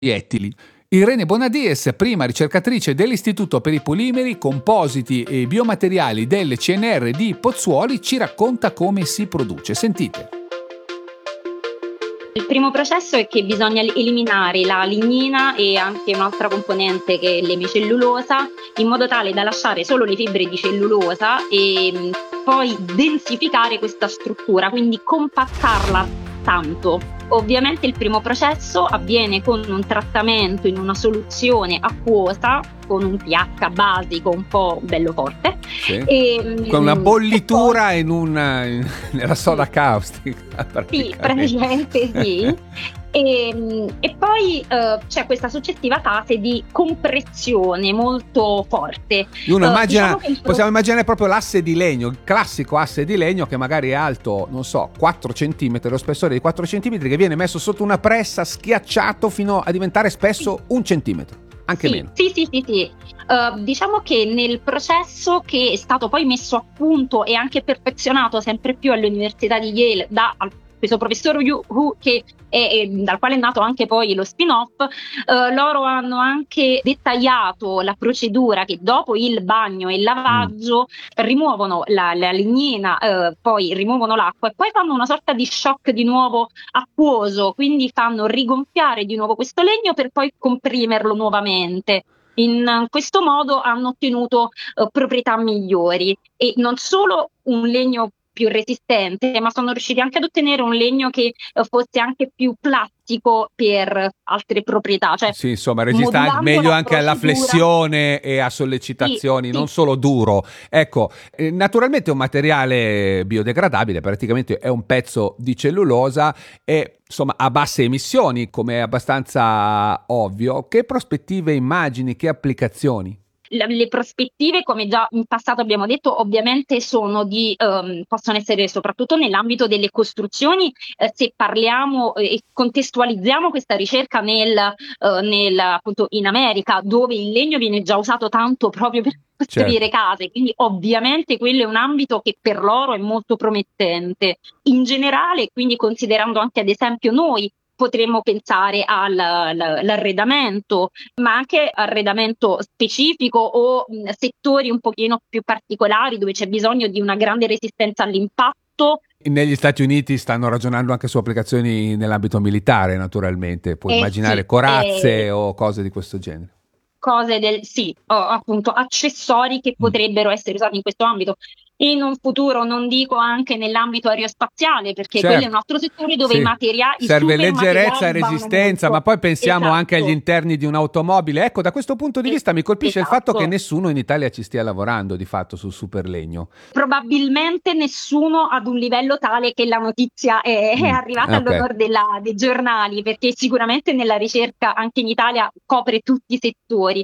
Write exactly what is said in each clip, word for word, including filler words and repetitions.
proiettili. Irene Bonadies, prima ricercatrice dell'Istituto per i Polimeri, Compositi e Biomateriali del C N R di Pozzuoli, ci racconta come si produce. Sentite. Il primo processo è che bisogna eliminare la lignina e anche un'altra componente che è l'emicellulosa, in modo tale da lasciare solo le fibre di cellulosa e poi densificare questa struttura, quindi compattarla tanto. Ovviamente il primo processo avviene con un trattamento in una soluzione acquosa con un pH basico un po' bello forte, sì. e, con una bollitura poi, in una, in, nella soda caustica. Sì, praticamente sì. E, e poi uh, c'è questa successiva fase di compressione molto forte. Uno uh, immagina, diciamo il... possiamo immaginare proprio l'asse di legno, il classico asse di legno che magari è alto, non so, quattro centimetri, lo spessore di quattro centimetri, che viene messo sotto una pressa, schiacciato fino a diventare spesso sì. un centimetro, anche sì, meno. Sì, sì, sì, sì. Uh, diciamo che nel processo che è stato poi messo a punto e anche perfezionato sempre più all'Università di Yale da questo professor Yu Hu, che è, è, dal quale è nato anche poi lo spin-off, eh, loro hanno anche dettagliato la procedura che dopo il bagno e il lavaggio mm. rimuovono la, la lignina, eh, poi rimuovono l'acqua e poi fanno una sorta di shock di nuovo acquoso, quindi fanno rigonfiare di nuovo questo legno per poi comprimerlo nuovamente. In questo modo hanno ottenuto uh, proprietà migliori e non solo un legno più resistente, ma sono riusciti anche ad ottenere un legno che uh, fosse anche più plastico per altre proprietà. Cioè, sì, insomma, resista meglio anche alla flessione e a sollecitazioni, sì, non sì. solo duro. Ecco, eh, naturalmente è un materiale biodegradabile, praticamente è un pezzo di cellulosa e insomma a basse emissioni, come è abbastanza ovvio. Che prospettive immagini, che applicazioni? Le prospettive, come già in passato abbiamo detto, ovviamente sono di um, possono essere soprattutto nell'ambito delle costruzioni, eh, se parliamo e eh, contestualizziamo questa ricerca nel, uh, nel appunto in America, dove il legno viene già usato tanto proprio per costruire certo. case, quindi ovviamente quello è un ambito che per loro è molto promettente. In generale, quindi considerando anche ad esempio noi potremmo pensare all'arredamento, ma anche arredamento specifico o mh, settori un pochino più particolari dove c'è bisogno di una grande resistenza all'impatto. Negli Stati Uniti stanno ragionando anche su applicazioni nell'ambito militare, naturalmente. Puoi eh immaginare sì, corazze eh... o cose di questo genere. Cose del sì, oh, appunto accessori che mm. potrebbero essere usati in questo ambito. In un futuro, non dico anche nell'ambito aerospaziale, perché certo. quello è un altro settore dove sì. i materiali serve leggerezza e resistenza, ma poi pensiamo esatto. anche agli interni di un'automobile. Ecco, da questo punto di vista mi colpisce esatto. il fatto che nessuno in Italia ci stia lavorando di fatto sul superlegno. Probabilmente nessuno ad un livello tale che la notizia è, mm. è arrivata okay. all'onore della, dei giornali, perché sicuramente nella ricerca anche in Italia copre tutti i settori.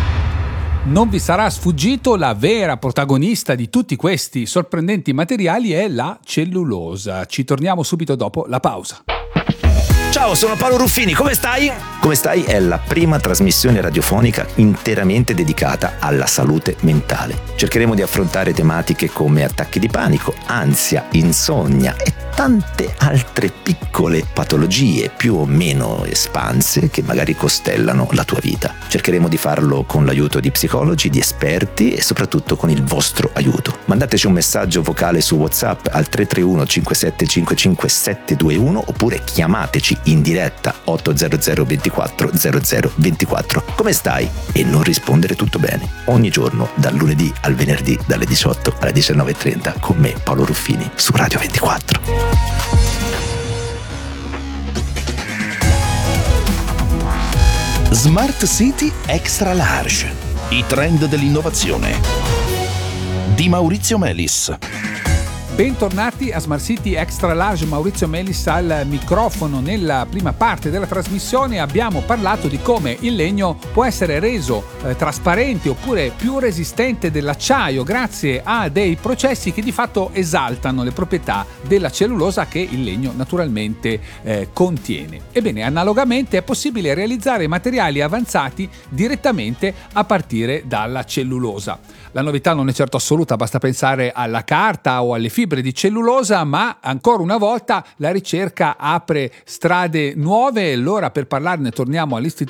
Non vi sarà sfuggito, la vera protagonista di tutti questi sorprendenti materiali è la cellulosa. Ci torniamo subito dopo la pausa. Ciao, sono Paolo Ruffini, come stai? Come stai è la prima trasmissione radiofonica interamente dedicata alla salute mentale. Cercheremo di affrontare tematiche come attacchi di panico, ansia, insonnia e tante altre piccole patologie più o meno espanse che magari costellano la tua vita. Cercheremo di farlo con l'aiuto di psicologi, di esperti e soprattutto con il vostro aiuto. Mandateci un messaggio vocale su WhatsApp al tre tre uno cinque sette cinque cinque sette due uno oppure chiamateci in diretta otto zero zero ventiquattro zero zero ventiquattro. Come stai? E non rispondere tutto bene. Ogni giorno dal lunedì al venerdì dalle diciotto alle diciannove e trenta con me Paolo Ruffini su Radio ventiquattro. Smart City Extra Large. I trend dell'innovazione. Di Maurizio Melis. Bentornati a Smart City Extra Large, Maurizio Melis al microfono. Nella prima parte della trasmissione abbiamo parlato di come il legno può essere reso eh, trasparente oppure più resistente dell'acciaio grazie a dei processi che di fatto esaltano le proprietà della cellulosa che il legno naturalmente eh, contiene. Ebbene, analogamente è possibile realizzare materiali avanzati direttamente a partire dalla cellulosa. La novità non è certo assoluta, basta pensare alla carta o alle fibre fibre di cellulosa, ma ancora una volta la ricerca apre strade nuove. Allora, per parlarne torniamo all'Istituto